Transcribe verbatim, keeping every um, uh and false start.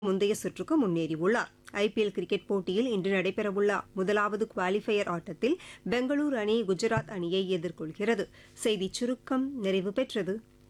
முந்தைய சுற்றுக்கு முன்னேறியுள்ளார். ஐபிஎல் கிரிக்கெட் போட்டியில் இன்று நடைபெறவுள்ள முதலாவது குவாலிஃபயர் ஆட்டத்தில் பெங்களூரு அணி குஜராத் அணியை எதிர்கொள்கிறது. செய்திச் சுருக்கம் நிறைவு பெற்றது.